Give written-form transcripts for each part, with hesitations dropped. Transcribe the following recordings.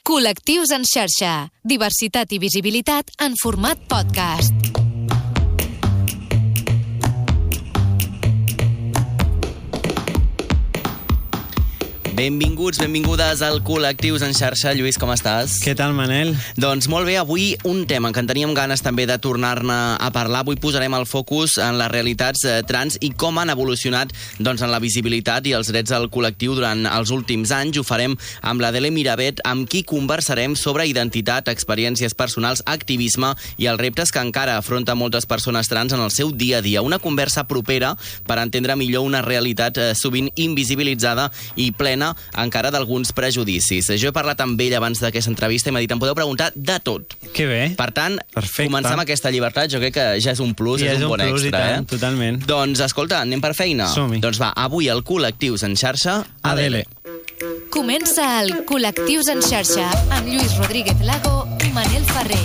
Col·lectius en xarxa. Diversitat i visibilitat en format podcast. Benvinguts, benvingudes al Col·lectius en xarxa. Lluís, com estàs? Què tal, Manel? Doncs molt bé, avui un tema que en teníem ganes també de tornar-ne a parlar. Avui posarem el focus en les realitats trans i com han evolucionat en la visibilitat i els drets del col·lectiu durant els últims anys. Ho farem amb l'Adele Miravet, amb qui conversarem sobre identitat, experiències personals, activisme i els reptes que encara afronten moltes persones trans en el seu dia a dia. Una conversa propera per entendre millor una realitat sovint invisibilitzada i plena encara d'alguns prejudicis. Jo he parlat amb ell abans d'aquesta entrevista i m'ha dit, em podeu preguntar de tot. Que bé. Per tant, perfecte. Començar amb aquesta llibertat, jo crec que ja és un plus, és un bon plus, extra. I tant, totalment. Doncs, escolta, anem per feina. Som-hi. Doncs va, avui al Col·lectius en xarxa, Adele. Comença el Col·lectius en xarxa amb Lluís Rodríguez Lago i Manel Ferrer.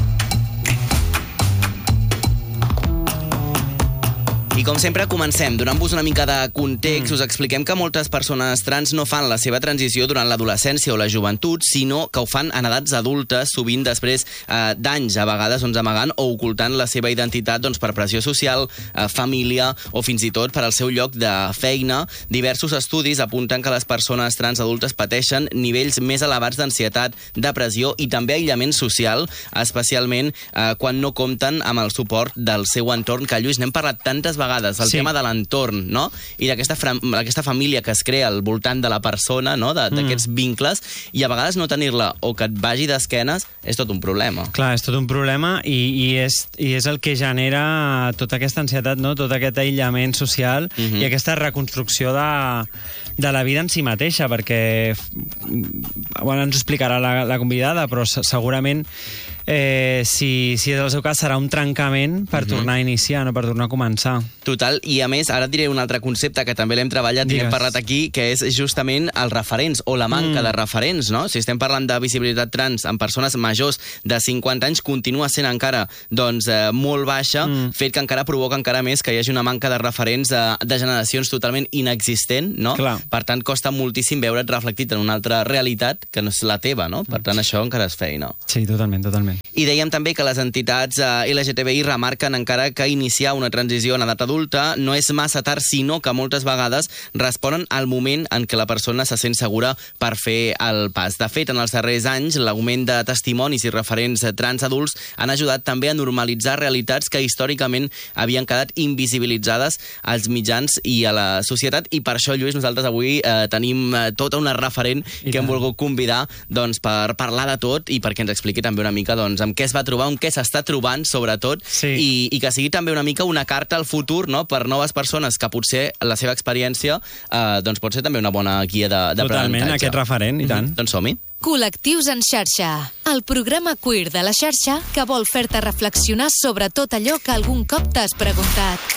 I com sempre comencem donant-vos una mica de context. Us expliquem que moltes persones trans no fan la seva transició durant l'adolescència o la joventut, sinó que ho fan en edats adultes, sovint després d'anys, a vegades amagant o ocultant la seva identitat per pressió social, família o fins i tot per al seu lloc de feina. Diversos estudis apunten que les persones trans adultes pateixen nivells més elevats d'ansietat, depressió i també aïllament social, especialment quan no compten amb el suport del seu entorn, que, Lluís, n'hem parlat tantes vegades, el tema de l'entorn, no? I d'aquesta família que es crea al voltant de la persona, no? D'aquests vincles, i a vegades no tenir-la o que et vagi d'esquenes és tot un problema. Clar, és tot un problema i és el que genera tota aquesta ansietat, no? Tot aquest aïllament social i aquesta reconstrucció de la vida en si mateixa, perquè ens ho explicarà la convidada, però segurament si és el seu cas serà un trencament per tornar a iniciar, no per tornar a començar. Total, i a més, ara et diré un altre concepte que també l'hem treballat i hem parlat aquí, que és justament els referents o la manca de referents, no? Si estem parlant de visibilitat trans en persones majors de 50 anys, continua sent encara molt baixa, fet que encara provoca encara més que hi hagi una manca de referents de generacions totalment inexistent, no? Clar. Per tant, costa moltíssim veure't reflectit en una altra realitat que no és la teva, no? Per tant, això encara és feina. Sí, totalment, totalment. I dèiem també que les entitats LGTBI remarquen encara que iniciar una transició en edat adulta no és massa tard, sinó que moltes vegades responen al moment en què la persona se sent segura per fer el pas. De fet, en els darrers anys, l'augment de testimonis i referents trans adults han ajudat també a normalitzar realitats que històricament havien quedat invisibilitzades als mitjans i a la societat, i per això, Lluís, nosaltres avui tenim tota una referent que hem volgut convidar per parlar de tot i perquè ens expliqui també una mica amb què es va trobar, amb què s'està trobant, sobretot, i que sigui també una mica una carta al futur, no?, per noves persones que potser la seva experiència pot ser també una bona guia d'aprenentatge. Totalment, aquest referent, i tant. Doncs som-hi. Col·lectius en xarxa, el programa queer de la xarxa que vol fer-te reflexionar sobre tot allò que algun cop t'has preguntat.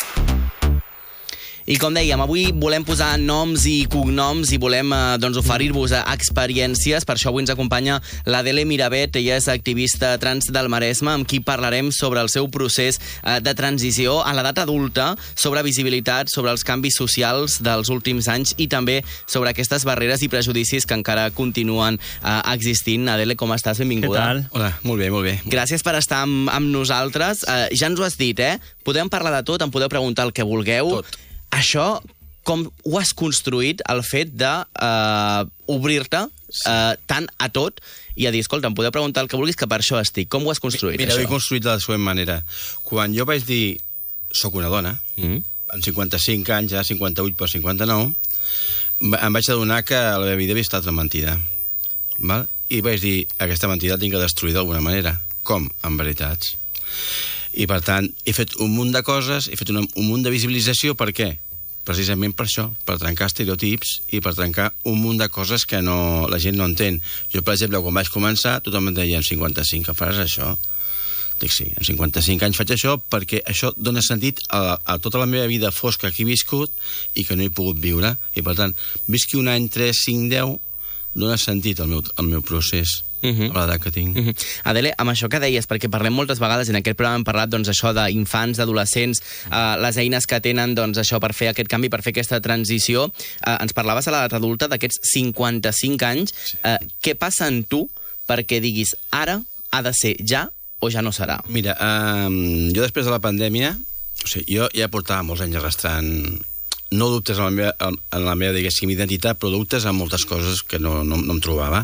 I com dèiem, avui volem posar noms i cognoms i volem oferir-vos experiències. Per això avui ens acompanya l'Adele Miravet. Ella és activista trans del Maresme, amb qui parlarem sobre el seu procés de transició a l'edat adulta, sobre visibilitat, sobre els canvis socials dels últims anys i també sobre aquestes barreres i prejudicis que encara continuen existint. Adele, com estàs? Benvinguda. Què tal? Hola, molt bé, molt bé. Gràcies per estar amb nosaltres. Ja ens ho has dit, Podem parlar de tot, em podeu preguntar el que vulgueu. Tot. Això, com ho has construït, el fet d'obrir-te tant a tot i a dir, escolta, em podeu preguntar el que vulguis, que per això estic. Com ho has construït, Mira, això? ho he construït de la següent manera. Quan jo vaig dir, soc una dona, amb 55 anys, ja 58 per 59, em vaig adonar que la meva vida havia estat una mentida. Val? I vaig dir, aquesta mentida tinc que destruir d'alguna manera. Com? Amb veritats. I, per tant, he fet un munt de coses, he fet un munt de visibilització. Per què? Precisament per això, per trencar estereotips i per trencar un munt de coses que la gent no entén. Jo, per exemple, quan vaig començar, tothom em deia, amb 55, que faràs això? Dic, sí, amb 55 anys faig això perquè això dona sentit a tota la meva vida fosca que he viscut i que no he pogut viure. I, per tant, visqui un any, 3, 5, 10, dona sentit al meu procés. a l'edat que tinc. Adele, amb això que deies, perquè parlem moltes vegades, en aquest programa hem parlat això d'infants, d'adolescents, les eines que tenen això per fer aquest canvi, per fer aquesta transició. Ens parlaves a l'edat adulta d'aquests 55 anys. Què passa en tu perquè diguis ara ha de ser ja o ja no serà? Mira, jo després de la pandèmia, o sigui, jo ja portava molts anys arrastrant, no dubtes en la meva diguéssim, identitat, però dubtes en moltes coses que no em trobava.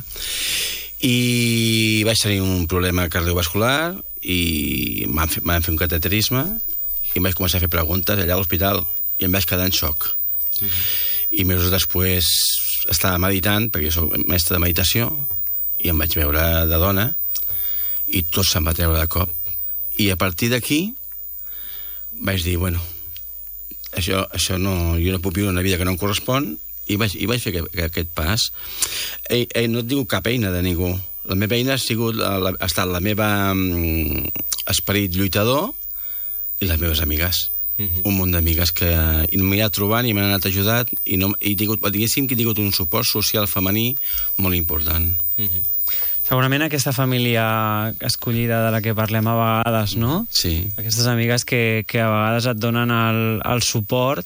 I vaig tenir un problema cardiovascular i m'han fet un cateterisme i em vaig començar a fer preguntes allà a l'hospital i em vaig quedar en xoc. I mesos després estava meditant, perquè jo soc mestre de meditació, i em vaig veure de dona i tot se'm va treure de cop. I a partir d'aquí vaig dir, bueno, això no, jo no puc viure una vida que no em correspon, i vaig fer aquest pas. No et diu cap eina de ningú. La meva eina ha estat la meva esperit lluitador i les meves amigues. Un munt d'amigues que m'he anat trobant i m'han anat ajudat i diguéssim que he tingut un suport social femení molt important. Segurament aquesta família escollida de la que parlem a vegades, no? Sí. Aquestes amigues que a vegades et donen el suport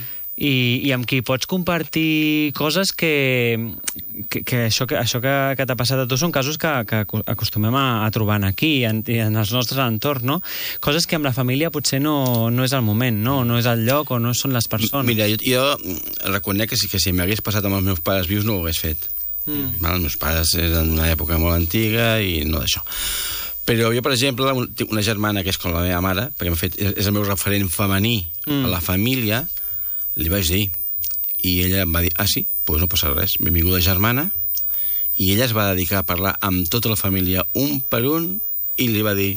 i amb qui pots compartir coses que això que t'ha passat a tu són casos que acostumem a trobar aquí, en els nostres entorns, no? Coses que amb la família potser no és el moment, no és el lloc o no són les persones. Mira, jo reconec que si m'hagués passat amb els meus pares vius no ho hagués fet. Els meus pares eren d'una època molt antiga i no d'això. Però jo, per exemple, tinc una germana que és com la meva mare, perquè és el meu referent femení a la família, li vaig dir, i ella em va dir, sí, doncs no passa res, benvinguda germana, i ella es va dedicar a parlar amb tota la família un per un, i li va dir,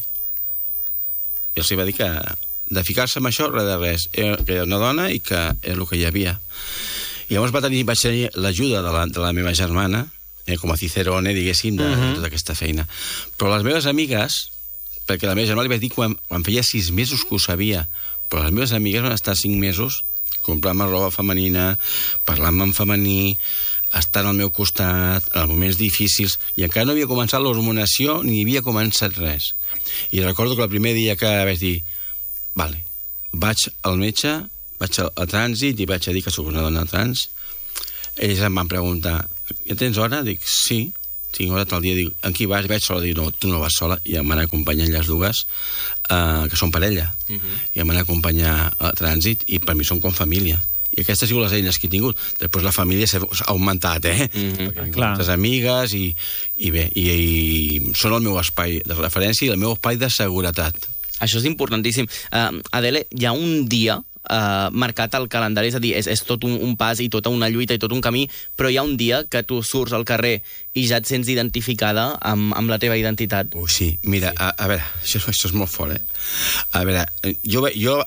i els va dir que de ficar-se amb això, res de res, que era una dona i que era el que hi havia. I llavors vaig tenir l'ajuda de la meva germana, com a cicerone, diguéssim, de tota aquesta feina. Però les meves amigues, perquè la meva germana li vaig dir quan feia 6 mesos que ho sabia, però les meves amigues van estar 5 mesos comprant-me roba femenina, parlant-me en femení, estant al meu costat, en els moments difícils, i encara no havia començat l'hormonació ni havia començat res. I recordo que el primer dia que vaig dir, vale, vaig al metge, vaig a trànsit i vaig a dir que sóc una dona trans. Ells em van preguntar, ja tens hora? Dic, sí, tinc hora tal dia. Dic, en qui vas? Vaig sola. Dic, no, tu no vas sola. I em van acompanyar les dues, que són parella. I em van acompanyar a trànsit i per mi són com família. I aquestes han sigut les eines que he tingut. Després la família s'ha augmentat, perquè moltes amigues i bé, i són el meu espai de referència i el meu espai de seguretat. Això és importantíssim. Adele, hi ha un dia marcat al calendari, és a dir, és tot un pas i tota una lluita i tot un camí, però hi ha un dia que tu surts al carrer i ja et sents identificada amb la teva identitat. Sí, mira, a veure, això és molt fort, A veure, jo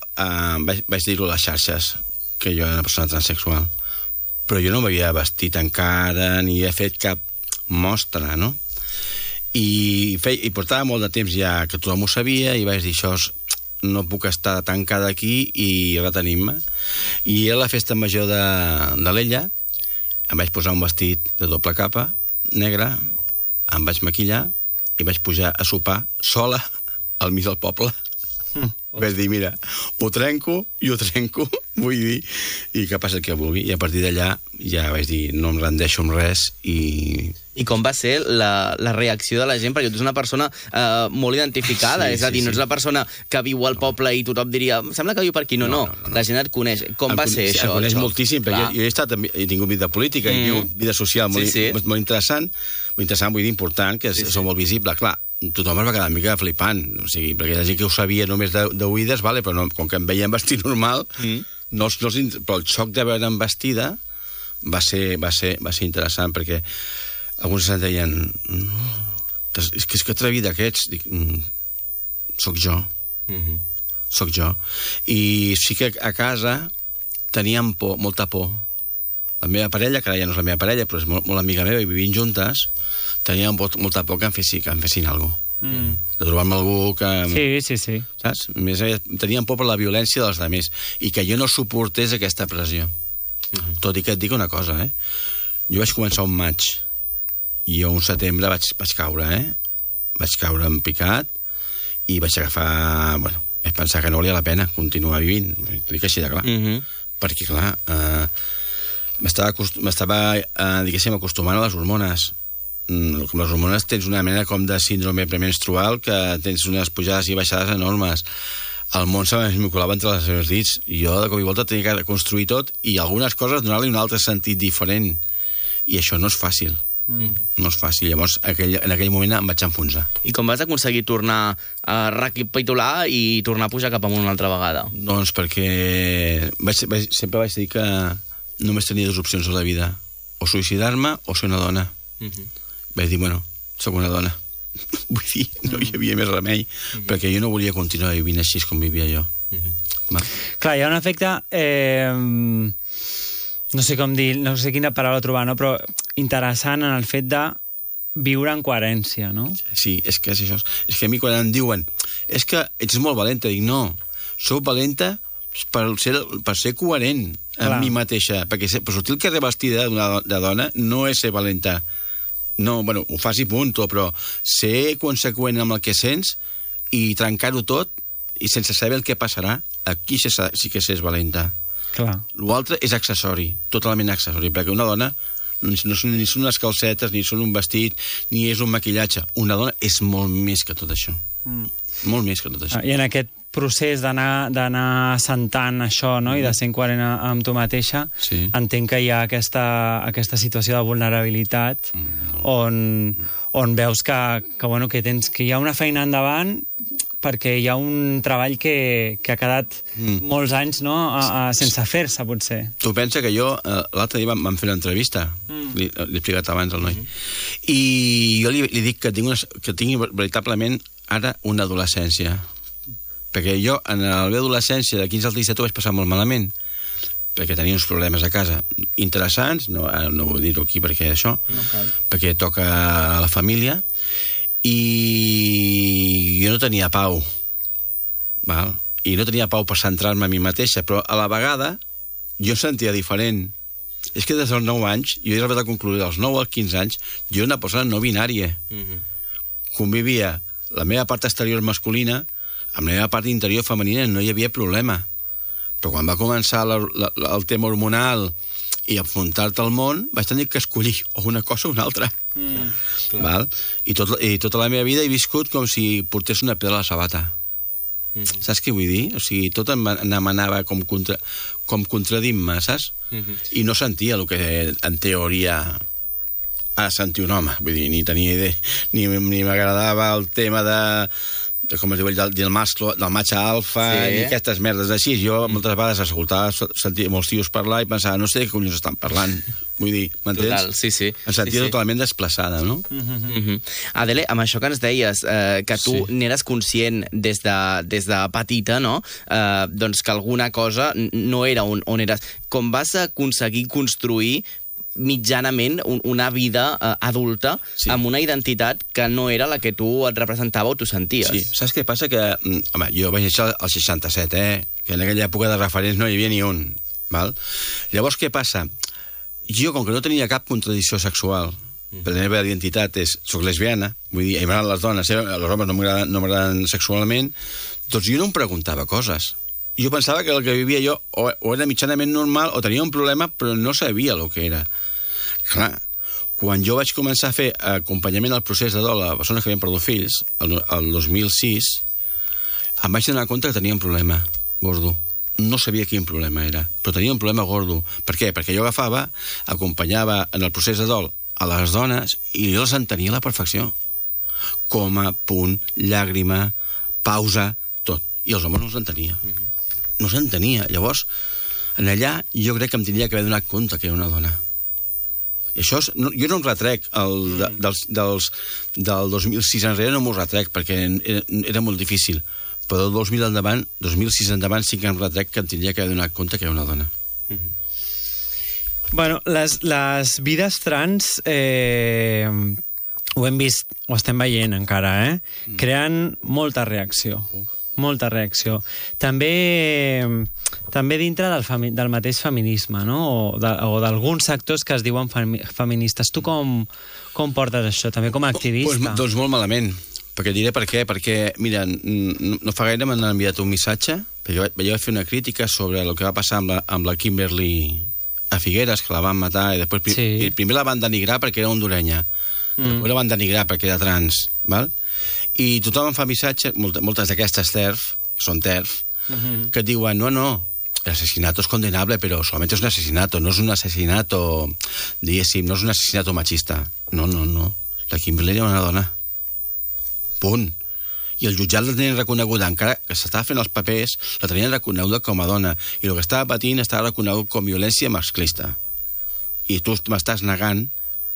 vaig dir-ho a les xarxes, que jo era una persona transsexual, però jo no m'havia vestit encara, ni he fet cap mostra, no? I portava molt de temps ja que tothom ho sabia i vaig dir, això no puc estar tancada aquí i retenir-me. I a la festa major de l'Ella em vaig posar un vestit de doble capa, negre, em vaig maquillar i vaig pujar a sopar sola al mig del poble. Vaig dir, mira, ho trenco, vull dir, i que passi el que vulgui. I a partir d'allà ja vaig dir, no em rendeixo amb res I com va ser la reacció de la gent? Perquè tu ets una persona molt identificada, és a dir, no ets la persona que viu al poble i tothom diria, sembla que viu per aquí. No. La gent et coneix. Com va ser això? Em coneix moltíssim, perquè jo he tingut vida política i vida social molt interessant, vull dir, important, que és molt visible. Clar, tothom es va quedar una mica flipant, o sigui, perquè la gent que ho sabia només d'oïdes, però com que em veien vestit normal, però el xoc de veure'm vestida va ser interessant, perquè alguns se'n deien, és que atrevida que ets. Dic, soc jo. I sí que a casa teníem por, molta por. La meva parella, que ara ja no és la meva parella, però és molt amiga meva i vivim juntes, teníem molta por que em fessin alguna cosa. De trobar-me algú que... Sí. Saps? Teníem por per la violència dels altres i que jo no suportés aquesta pressió. Tot i que et dic una cosa, jo vaig començar un maig i jo un setembre vaig caure, vaig caure en picat i vaig agafar... Bueno, vaig pensar que no valia la pena continuar vivint, t'ho dic així de clar. Perquè, clar, m'estava, diguéssim, acostumant a les hormones com les hormones, tens una mena com de síndrome premenstrual, que tens unes pujades i baixades enormes. El món se m'esmicolava entre els meus dits. Jo, de cop i volta, tenia que construir tot i algunes coses donar-li un altre sentit diferent. I això no és fàcil. No és fàcil. Llavors, en aquell moment em vaig enfonsar. I com vas aconseguir tornar a recapitular i tornar a pujar cap amunt una altra vegada? Doncs perquè sempre vaig dir que només tenia dues opcions a la vida. O suïcidar-me o ser una dona. Vaig dir, bueno, soc una dona. Vull dir, no hi havia més remei, perquè jo no volia continuar vivint així com vivia jo. Clar, hi ha un efecte... no sé com dir, no sé quina paraula trobar, no? Però interessant en el fet de viure en coherència, no? Sí, és que és això. És que a mi quan em diuen és que ets molt valenta, dic no, sóc valenta per ser coherent amb mi mateixa, perquè per sortir al carrer vestida de dona no és ser valenta. No, bueno, ho fas i punt, però ser conseqüent amb el que sents i trencar-ho tot i sense saber el que passarà, aquí sí que és valenta. Clar. L'altre és accessori, totalment accessori, perquè una dona ni són unes calcetes, ni són un vestit, ni és un maquillatge. Una dona és molt més que tot això. Molt més que tot això. I en aquest procés d'anar assentant això, no? I de ser coherent amb tu mateixa, entenc que hi ha aquesta situació de vulnerabilitat on veus que hi ha una feina endavant perquè hi ha un treball que ha quedat molts anys sense fer-se, potser. Tu pensa que jo, l'altre dia vam fer una entrevista, l'he explicat abans al noi, i jo li dic que tinc veritablement ara una adolescència. Perquè jo, en la meva adolescència, de 15 als 17, ho vaig passar molt malament, perquè tenia uns problemes a casa interessants, no vull dir-ho aquí perquè perquè toca a la família, i jo no tenia pau, val? I no tenia pau per centrar-me a mi mateixa, però a la vegada jo em sentia diferent. És que des dels 9 anys, jo he arribat a concluir dels 9 als 15 anys, jo era una persona no binària. Convivia la meva part exterior masculina amb la meva part interior femenina, no hi havia problema. Però quan va començar el tema hormonal i enfrontar-te al món, vaig tenir que escollir o una cosa o una altra. Val? I tota la meva vida he viscut com si portés una pedra a la sabata. Saps què vull dir? O sigui, tot m'anava com contradint-me, saps? I no sentia el que en teoria ha de sentir un home. Vull dir, ni tenia idea, ni m'agradava el tema com es diu, del matxe alfa i aquestes merdes així. Jo moltes vegades escoltava, sentia molts tios parlar i pensava, no sé de què collons estan parlant. Vull dir, m'entens? Total, sí. Em sentia totalment desplaçada, no? Adele, amb això que ens deies, que tu n'eres conscient des de petita, no? Doncs que alguna cosa no era on eres. Com vas aconseguir construir mitjanament una vida adulta amb una identitat que no era la que tu et representava o tu senties. Sí, saps què passa? Que, home, jo vaig néixer al 67, que en aquella època de referents no hi havia ni un, val? Llavors, què passa? Jo, com que no tenia cap contradicció sexual, per la meva identitat soc lesbiana, vull dir, m'agraden les dones, els homes no m'agraden sexualment, doncs jo no em preguntava coses. Jo pensava que el que vivia jo o era mitjanament normal o tenia un problema, però no sabia el que era. Clar, quan jo vaig començar a fer acompanyament al procés de dol a persones que havien perdut fills, el 2006, em vaig donar compte que tenia un problema gordo. No sabia quin problema era, però tenia un problema gordo. Per què? Perquè jo acompanyava en el procés de dol a les dones i jo les entenia a la perfecció. Coma, punt, llàgrima, pausa, tot. I els homes no els entenia. No s'entenia. Llavors, en allà jo crec que em tindria que haver donat compte que era una dona. I això jo no em retrec del 2006 enrere, no m'ho retrec perquè era molt difícil, però del 2006 endavant sí que em retrec que em tindria que haver donat compte que era una dona. Bueno, les vides trans ho hem vist, ho estem veient encara, creen molta reacció. Molta reacció. També dintre del mateix feminisme, no? O d'alguns sectors que es diuen feministes. Tu com portes això, també com a activista? Doncs molt malament, perquè diré per què. Perquè, mira, no fa gaire m'han enviat un missatge, perquè jo vaig fer una crítica sobre el que va passar amb la Kimberly a Figueres, que la van matar, i després primer la van denigrar perquè era hondurenya. Després la van denigrar perquè era trans, val? I tothom em fa missatges, moltes d'aquestes TERF, són TERF, que et diuen, no, el asesinato es condenable, pero solamente es un asesinato, no es un asesinato, diguéssim, no és un asesinato machista. No. La Kimberly era una dona. Punt. I el jutjat la tenien reconeguda, encara que s'estava fent els papers, la tenien reconeguda com a dona. I el que estava patint estava reconegut com violència masclista. I tu m'estàs negant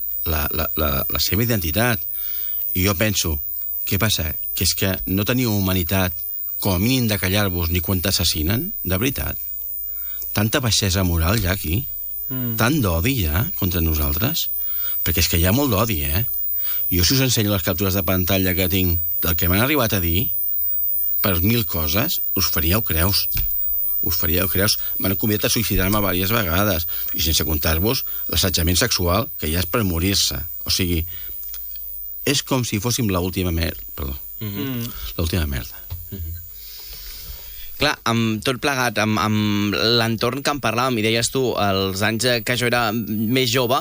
la seva identitat. I jo penso, què passa? Que és que no teniu humanitat com a mínim de callar-vos ni quan t'assassinen? De veritat? Tanta baixesa moral ja aquí? Tant d'odi ja contra nosaltres? Perquè és que hi ha molt d'odi, Jo si us ensenyo les captures de pantalla que tinc del que m'han arribat a dir, per 1000 coses, us faríeu creus. M'han convidat a suïcidar-me diverses vegades, i sense comptar-vos l'assetjament sexual, que ja és per morir-se. O sigui, és com si fóssim l'última merda. Perdó. L'última merda. Clar, amb tot plegat, amb l'entorn que en parlàvem, i deies tu, els anys que jo era més jove,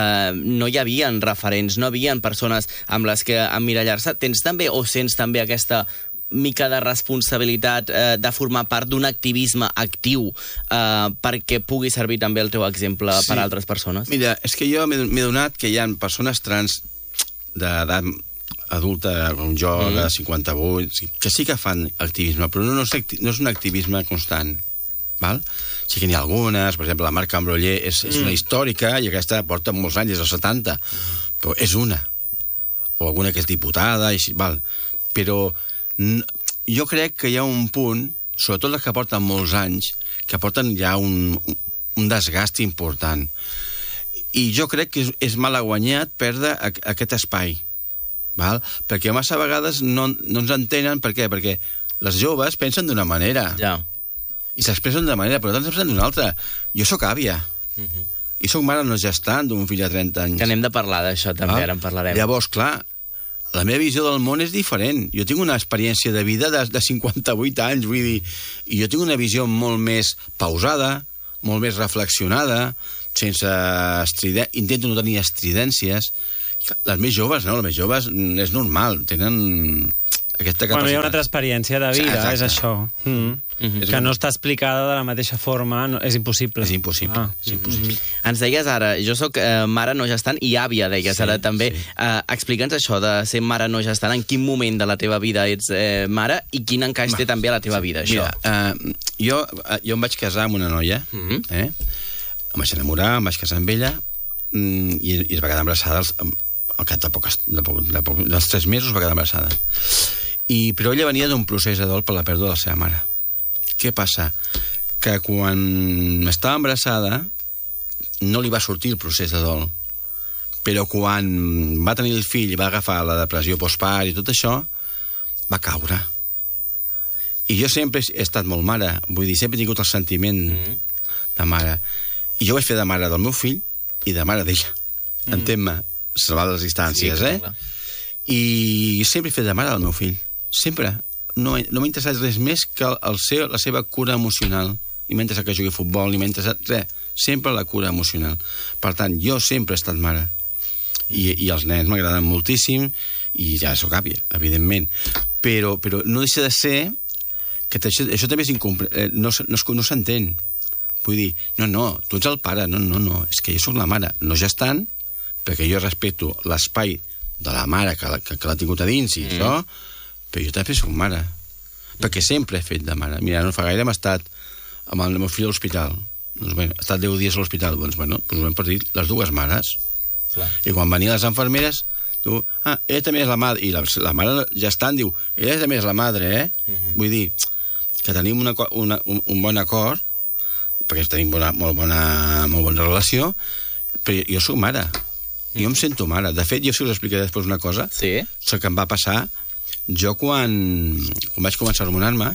no hi havia referents, no hi havia persones amb les que emmirallar-se. Tens també, o sents també aquesta mica de responsabilitat de formar part d'un activisme actiu perquè pugui servir també el teu exemple per a altres persones? Mira, és que jo m'he donat que hi ha persones trans d'edat adulta, com jo, de 58, que sí que fan activisme, però no és un activisme constant, val? Sí que n'hi ha algunes, per exemple, la Marc Ambroller és una històrica, i aquesta porta molts anys, des dels 70, però és una. O alguna que és diputada, i així, val? Però jo crec que hi ha un punt, sobretot les que porten molts anys, que porten ja un desgast important. I jo crec que és mal guanyat perdre aquest espai. Val? Perquè massa vegades no ens entenen. Per què? Perquè les joves pensen d'una manera i s'expressen d'una manera, però nosaltres pensem d'una altra. Jo sóc àvia i sóc mare no gestant d'un fill de 30 anys. Que anem de parlar d'això també, ara en parlarem. Llavors, clar, la meva visió del món és diferent. Jo tinc una experiència de vida de 58 anys, vull dir, i jo tinc una visió molt més pausada, molt més reflexionada, sense intento no tenir estridències. Les més joves, no? Les més joves és normal, tenen aquesta capacitat. Bueno, hi ha una altra experiència de vida, és això. Que no està explicada de la mateixa forma, és impossible. És impossible. Ens deies ara, jo sóc mare no gestant i àvia, deies ara també. Explica'ns això de ser mare no gestant, en quin moment de la teva vida ets mare i quin encaix té també a la teva vida, això. Mira, jo em vaig casar amb una noia, em vaig enamorar, em vaig casar amb ella i es va quedar embarassada al cap dels 3 mesos va quedar embarassada. Però ella venia d'un procés de dol per la pèrdua de la seva mare. Què passa? Que quan estava embarassada no li va sortir el procés de dol, però quan va tenir el fill i va agafar la depressió postpart i tot això, va caure. I jo sempre he estat molt mare, vull dir, sempre he tingut el sentiment de mare. I jo vaig fer de mare del meu fill i de mare d'ella. Entén-me, salvar les distàncies, I sempre he fet de mare del meu fill. Sempre. No m'ha interessat res més que la seva cura emocional. Ni m'ha interessat que jugui a futbol, ni m'ha interessat res. Sempre la cura emocional. Per tant, jo sempre he estat mare. I els nens m'agraden moltíssim, i ja sóc àvia, evidentment. Però no deixa de ser que això també és no s'entén. Vull dir, no, tu ets el pare, no, és que jo sóc la mare, no gestant, perquè jo respecto l'espai de la mare que l'ha tingut a dins i això, però jo també soc mare, perquè sempre he fet de mare. Mira, no fa gaire hem estat amb el meu fill a l'hospital, he estat 10 dies a l'hospital, doncs ho hem perdut les dues mares. I quan venien les infermeres, diu, ella també és la madre, i la mare gestant diu, ella també és la madre, Vull dir, que tenim un bon acord, perquè tenim molt bona relació, però jo soc mare. Jo em sento mare. De fet, jo si us explicaré després una cosa, que em va passar, jo quan vaig començar a hormonar-me,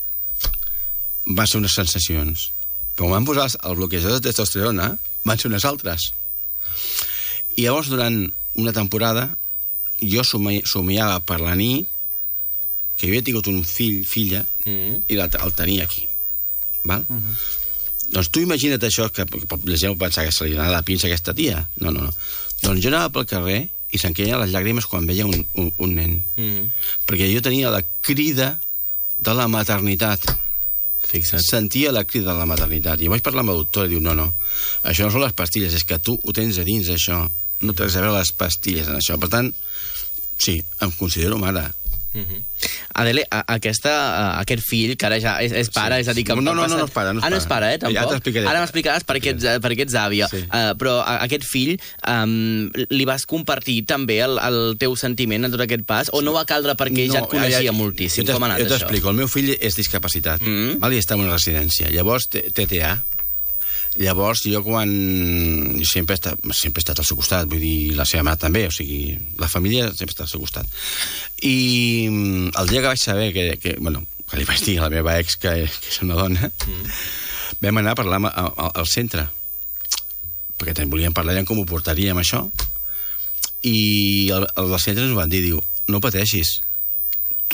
van ser unes sensacions. Però quan van posar el bloquejador de testosterona, van ser unes altres. I llavors, durant una temporada, jo somiava per la nit que jo havia tingut un filla, i el tenia aquí. Val? Doncs tu imagina't això, que la gent pensar que se li anava la pinça a aquesta tia. No. Doncs jo anava pel carrer i se'n queien les llàgrimes quan veia un nen. Perquè jo tenia la crida de la maternitat. Fixa't. Sentia la crida de la maternitat. I vaig parlar amb el doctor i diu, no, això no són les pastilles, és que tu ho tens a dins, això. No tens a veure les pastilles en això. Per tant, sí, em considero mare. Adele, aquest fill, que ara ja és pare, és a dir... Que no és pare. No és pare, tampoc? Ja t'explicaré. Ara m'explicaràs per què ets àvia. Sí. Però aquest fill, li vas compartir també el teu sentiment en tot aquest pas, o no va caldre perquè ja et coneixia moltíssim? Com ha anat això? Jo t'explico. El meu fill és discapacitat, i està en una residència. Llavors, TTA. Llavors, jo quan... Sempre he estat al seu costat, vull dir, la seva mare també, o sigui, la família sempre està al seu costat. I el dia que vaig saber que li vaig dir a la meva ex que és una dona, vam anar a parlar al centre, perquè també volíem parlar com ho portaríem, això, i al centre ens van dir, diu, no pateixis, tu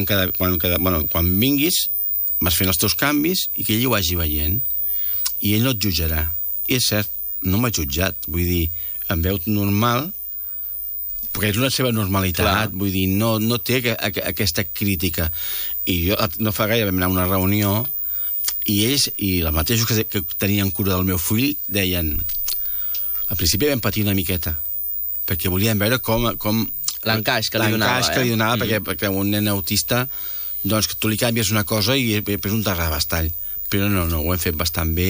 quan vinguis vas fent els teus canvis i que ell ho vagi veient, i ell no et jutjarà. I és cert, no m'ha jutjat. Vull dir, em veu normal, perquè és una seva normalitat. Vull dir, no té aquesta crítica. I jo, no fa gaire, vam anar a una reunió, i ells, i els mateixos que tenien cura del meu fill, deien... Al principi vam patir una miqueta, perquè volien veure com l'encaix que li donava. L'encaix que li donava, perquè un nen autista, doncs que tu li canvies una cosa i després un terrabastall. Però no, ho hem fet bastant bé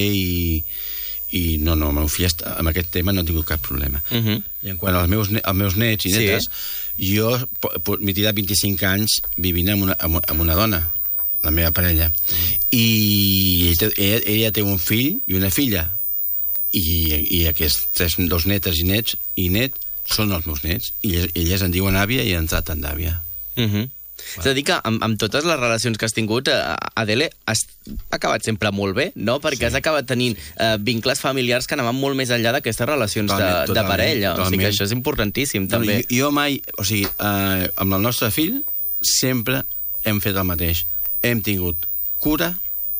i no, el meu fill amb aquest tema no ha tingut cap problema. I en quant als meus nets i netes, jo m'he tirat 25 anys vivint amb una dona, la meva parella, i ella té un fill i una filla, i aquests dos netes i net són els meus nets, i elles en diuen àvia i ens traten d'àvia. És a dir que amb totes les relacions que has tingut, Adele, has acabat sempre molt bé, no? Perquè has acabat tenint vincles familiars que anaven molt més enllà d'aquestes relacions de parella. O sigui que això és importantíssim, també. Jo mai, o sigui, amb el nostre fill sempre hem fet el mateix. Hem tingut cura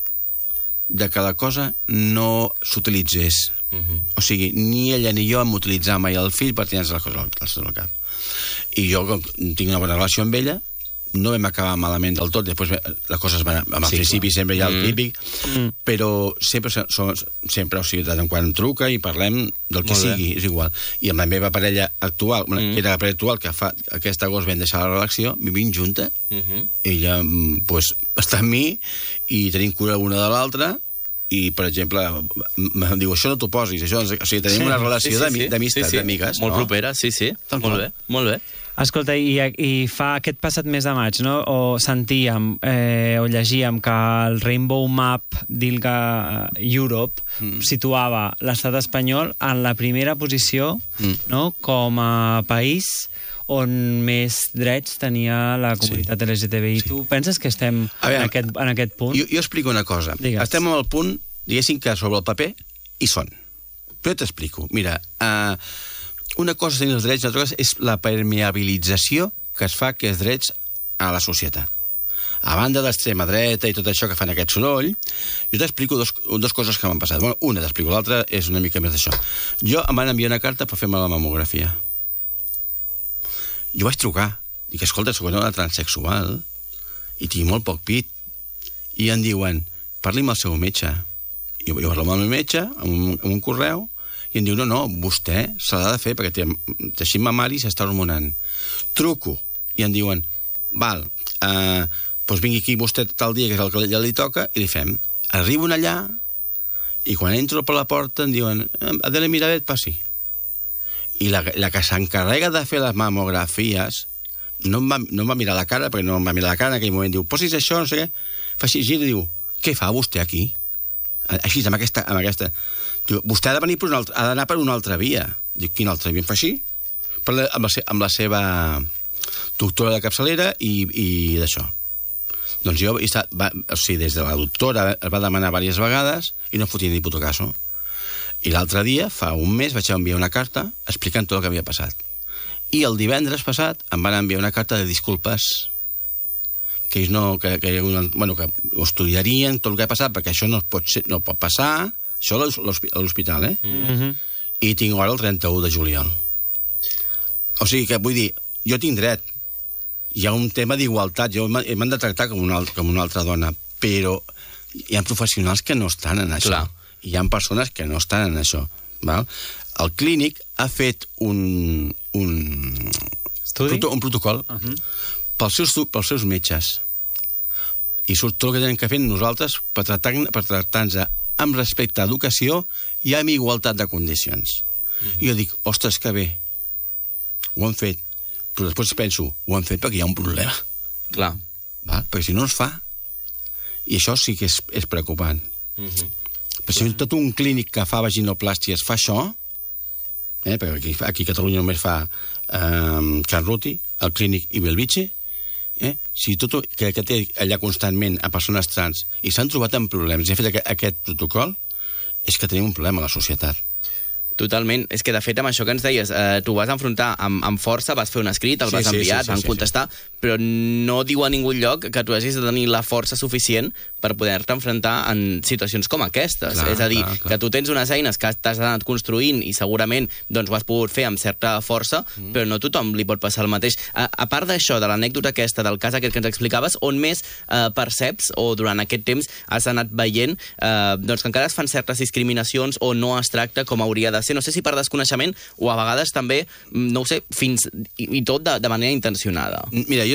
de que la cosa no s'utilitzés. O sigui, ni ella ni jo hem utilitzat mai el fill per tenir-nos les coses al cap. I jo tinc una bona relació amb ella, no vam acabar malament del tot, després les coses van al principi sempre hi ha el típic, però sempre, o sigui, de tant en quan truca i parlem del que sigui, és igual. I amb la meva parella actual, que era la parella actual, que aquest agost vam deixar la relació, vivim junta, ella està amb mi i tenim cura una de l'altra, i, per exemple, em diu, això no t'ho posis, això, o sigui, tenim una relació d'amistat, d'amigues. Molt propera, sí. Molt bé. Escolta, i fa aquest passat mes de maig, no? O sentíem o llegíem que el Rainbow Map d'ILGA Europe situava l'estat espanyol en la primera posició, no? Com a país on més drets tenia la comunitat LGTBI. Tu penses que estem en aquest punt? Jo explico una cosa. Estem en el punt, diguéssim, que sobre el paper hi són. Però jo t'explico. Mira, una cosa és tenir els drets, una altra cosa és la permeabilització que es fa aquests drets a la societat. A banda d'extrema dreta i tot això que fan aquest soroll, jo t'explico dues coses que m'han passat. Bueno, una t'explico, l'altra és una mica més d'això. Jo em van enviar una carta per fer-me la mamografia. Jo vaig trucar. Dic, escolta, soc una dona transsexual i tinc molt poc pit. I em diuen, parli amb el seu metge. Jo parlo amb el meu metge, amb un correu, i em diu, no, vostè se l'ha de fer perquè té teixit mamari i s'està hormonant. Truco, i em diuen, val, doncs vingui aquí vostè tal dia, que és el que ja li toca, i li fem. Arribo allà, i quan entro per la porta em diuen, Adele Miravet, passi. I la que s'encarrega de fer les mamografies no em va mirar la cara, perquè no em va mirar la cara en aquell moment, diu, posis això, no sé què, fa així, gira i diu, què fa vostè aquí? Així, amb aquesta... Diu, vostè ha de venir ha d'anar per una altra via. Dic, quina altra via? Em fa així? Amb la seva doctora de capçalera i d'això. Doncs jo, o sigui, des de la doctora es va demanar diverses vegades i no fotia ni puto caso. I l'altre dia, fa un mes, vaig enviar una carta explicant tot el que havia passat. I el divendres passat em van enviar una carta de disculpes que ells que ho estudiarien tot el que ha passat, perquè això no pot passar. Això a l'hospital, I tinc ara el 31 de juliol. O sigui que, vull dir, jo tinc dret. Hi ha un tema d'igualtat, jo m'han de tractar com una altra dona, però hi ha professionals que no estan en això. Clar. Hi ha persones que no estan en això. Val? El clínic ha fet un protocol pels seus metges. I surt tot el que tenim que fer nosaltres per tractar-nos amb respecte a educació i amb igualtat de condicions. I jo dic, ostres, que bé, ho han fet. Però després penso, ho han fet perquè hi ha un problema. Clar. Perquè si no es fa, i això sí que és preocupant. Però si tot un clínic que fa vaginoplàsties fa això, perquè aquí a Catalunya només fa Can Ruti, el clínic i Belvitge, si tot que té allà constantment a persones trans i s'han trobat amb problemes i han fet aquest protocol, és que tenim un problema a la societat. Totalment. És que, de fet, amb això que ens deies, tu vas enfrontar amb força, vas fer un escrit, el vas enviar, van contestar, però no diu a ningú lloc que tu hagis de tenir la força suficient per poder-te enfrontar en situacions com aquestes. Clar, és a dir, que tu tens unes eines que t'has anat construint i segurament doncs, ho has pogut fer amb certa força, però no tothom li pot passar el mateix. A part d'això, de l'anècdota aquesta, del cas aquest que ens explicaves, on més perceps o durant aquest temps has anat veient doncs, que encara es fan certes discriminacions o no es tracta com hauria de ser? No sé si per desconeixement o a vegades també, no ho sé, fins i tot de manera intencionada. Mira,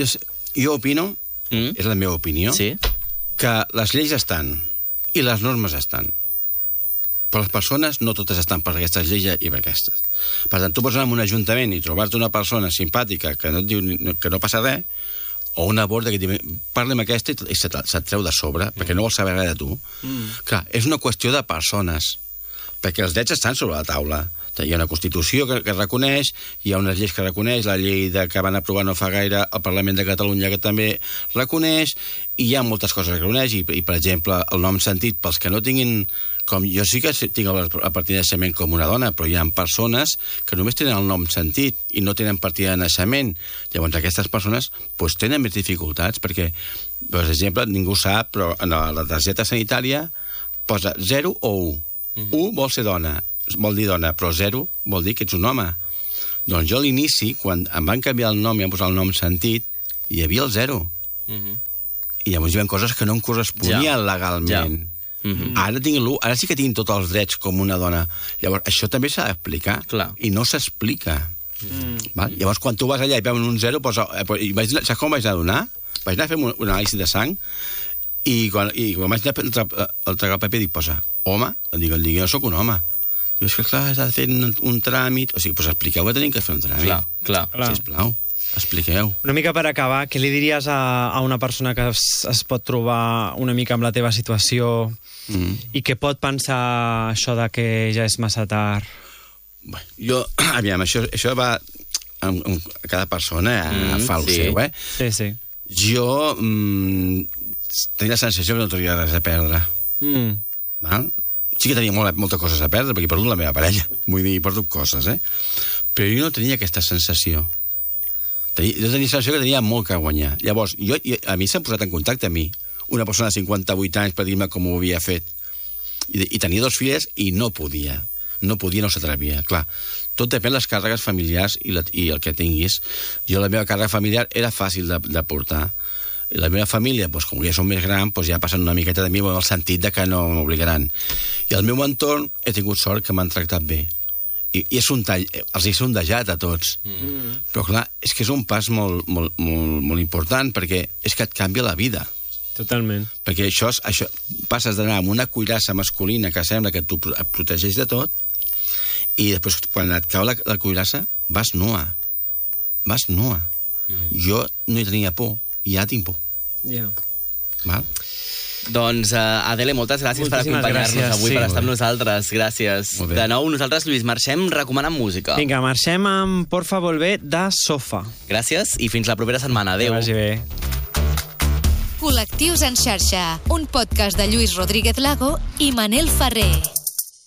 jo opino, és la meva opinió, que les lleis estan i les normes estan. Però les persones no totes estan per aquestes lleis i per aquestes. Per tant, tu pots anar a un ajuntament i trobar-te una persona simpàtica que no et diu que no passa res, o una borda que et diu, parla amb aquesta i se't treu de sobre, perquè no vol saber res de tu. Clar, és una qüestió de persones, perquè els drets estan sobre la taula. Hi ha una Constitució que reconeix, hi ha unes lleis que reconeix, la llei que van aprovar no fa gaire el Parlament de Catalunya que també reconeix, i hi ha moltes coses que reconeix, i per exemple, el nom sentit, pels que no tinguin, com jo sí que tinc el partit de naixement com una dona, però hi ha persones que només tenen el nom sentit i no tenen partida de naixement. Llavors aquestes persones tenen més dificultats, perquè, per exemple, ningú sap, però en la targeta sanitària posa 0 o 1. 1 vol ser dona, vol dir dona, però 0 vol dir que ets un home. Doncs jo a l'inici, quan em van canviar el nom i em posar el nom sentit, hi havia el 0. I llavors hi havia coses que no em corresponien legalment. Ara sí que tinc tots els drets com una dona. Llavors, això també s'ha d'explicar. I no s'explica. Llavors, quan tu vas allà i veuen un 0, saps com vaig anar a donar? Vaig anar a fer un anàlisi de sang i quan vaig anar a tragar el paper dic, posa home, dic, jo soc un home. Diu, és que clar, has de fer un tràmit. O sigui, expliqueu que tenim que fer un tràmit. Clar. Sisplau, expliqueu. Una mica per acabar, què li diries a una persona que es pot trobar una mica amb la teva situació i que pot pensar això de que ja és massa tard? Aviam, això va... Cada persona fa el seu, Sí. Jo tenia la sensació que no tenia res a perdre. Sí que tenia moltes coses a perdre, perquè he perdut la meva parella. Vull dir, he perdut coses, Però jo no tenia aquesta sensació. Jo tenia la sensació que tenia molt que guanyar. Llavors, a mi s'han posat en contacte amb mi, una persona de 58 anys per dir-me com ho havia fet. I tenia 2 filles i no podia. No s'atrevia. Clar, tot depèn de les càrregues familiars i el que tinguis. Jo, la meva càrrega familiar era fàcil de portar. I la meva família, com ja són més grans, ja passen una miqueta de mi en el sentit que no m'obligaran. I al meu entorn he tingut sort que m'han tractat bé. I els he sondejat a tots. Però clar, és que és un pas molt important, perquè és que et canvia la vida. Totalment. Perquè això passes d'anar amb una cuirassa masculina que sembla que et protegeix de tot, i després, quan et cau la cuirassa, vas nua. Jo no hi tenia por, i ja tinc por. Val? Doncs, Adele, moltes gràcies per acompanyar-nos avui, per estar amb nosaltres. Gràcies. De nou, nosaltres, Lluís, marxem recomanant música. Vinga, marxem amb Porfa Volver de Sofa. Gràcies i fins la propera setmana. Adéu. Que vagi bé. Col·lectius en xarxa, un podcast de Lluís Rodríguez Lago i Manel Ferrer.